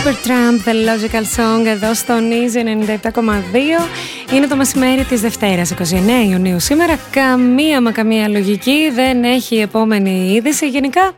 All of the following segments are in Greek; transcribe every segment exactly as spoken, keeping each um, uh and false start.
Supertramp, The Logical Song, εδώ στο Easy ενενήντα επτά κόμμα δύο. Είναι το μεσημέρι της Δευτέρας, εικοστή ενάτη Ιουνίου. Σήμερα καμία μα καμία λογική, δεν έχει επόμενη είδηση. Γενικά,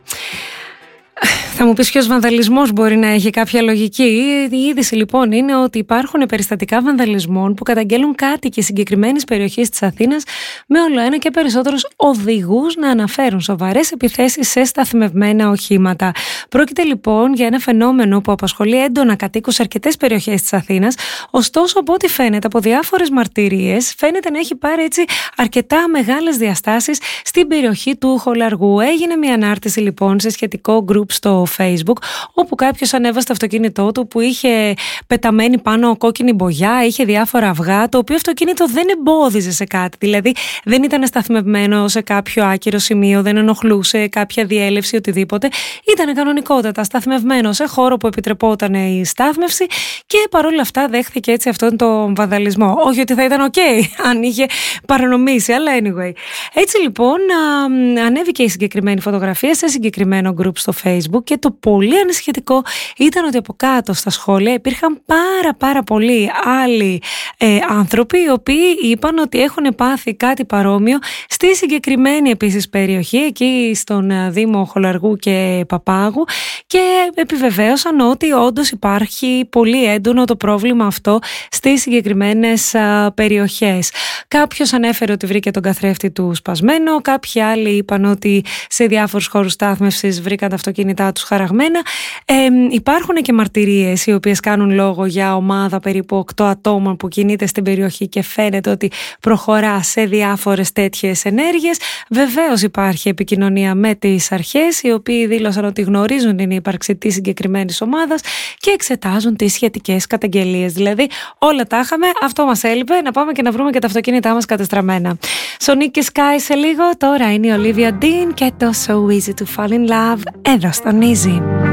θα μου πεις ποιος βανδαλισμός μπορεί να έχει κάποια λογική. Η είδηση λοιπόν είναι ότι υπάρχουν περιστατικά βανδαλισμών που καταγγέλουν κάτοικοι συγκεκριμένης περιοχής της Αθήνας, με όλο ένα και περισσότερους οδηγούς να αναφέρουν σοβαρές επιθέσεις σε σταθμευμένα οχήματα. Πρόκειται λοιπόν για ένα φαινόμενο που απασχολεί έντονα κατοίκους σε αρκετές περιοχές της Αθήνας. Ωστόσο, από ό,τι φαίνεται από διάφορες μαρτυρίες, φαίνεται να έχει πάρει έτσι αρκετά μεγάλες διαστάσεις στην περιοχή του Χολαργού. Έγινε μια ανάρτηση λοιπόν σε σχετικό group στο Facebook, όπου κάποιος ανέβασε το αυτοκίνητό του που είχε πεταμένη πάνω κόκκινη μπογιά, είχε διάφορα αυγά, το οποίο αυτοκίνητο δεν εμπόδιζε σε κάτι, δηλαδή δεν ήταν σταθμευμένο σε κάποιο άκυρο σημείο, δεν ενοχλούσε κάποια διέλευση, οτιδήποτε. Ήταν κανονικότατα σταθμευμένο σε χώρο που επιτρεπόταν η στάθμευση και παρόλα αυτά δέχθηκε έτσι αυτόν τον βανδαλισμό. Όχι ότι θα ήταν ok αν είχε παρανομήσει, αλλά anyway. Έτσι λοιπόν ανέβηκε η συγκεκριμένη φωτογραφία σε συγκεκριμένο group στο Facebook. Και το πολύ ανησυχητικό ήταν ότι από κάτω στα σχόλια υπήρχαν πάρα πάρα πολλοί άλλοι ε, άνθρωποι, οι οποίοι είπαν ότι έχουν πάθει κάτι παρόμοιο στη συγκεκριμένη επίσης περιοχή, εκεί στον Δήμο Χολαργού και Παπάγου, και επιβεβαίωσαν ότι όντως υπάρχει πολύ έντονο το πρόβλημα αυτό στις συγκεκριμένες α, περιοχές. Κάποιος ανέφερε ότι βρήκε τον καθρέφτη του σπασμένο, κάποιοι άλλοι είπαν ότι σε διάφορους χώρους στάθμευσης βρήκαν τα αυτοκίνητά τους χαραγμένα. Ε, υπάρχουν και μαρτυρίες οι οποίες κάνουν λόγο για ομάδα περίπου οκτώ ατόμων που κινείται στην περιοχή και φαίνεται ότι προχωρά σε διάφορες τέτοιες ενέργειες. Βεβαίως υπάρχει επικοινωνία με τις αρχές, οι οποίοι δήλωσαν ότι γνωρίζουν την ύπαρξη της συγκεκριμένης ομάδας και εξετάζουν τις σχετικές καταγγελίες. Δηλαδή όλα τα είχαμε, αυτό μας έλειπε, να πάμε και να βρούμε και τα αυτοκίνητά μας κατεστραμμένα. Sonic και Sky σε λίγο, τώρα είναι η Olivia Dean και το So Easy to Fall in Love εδώ στον Easy.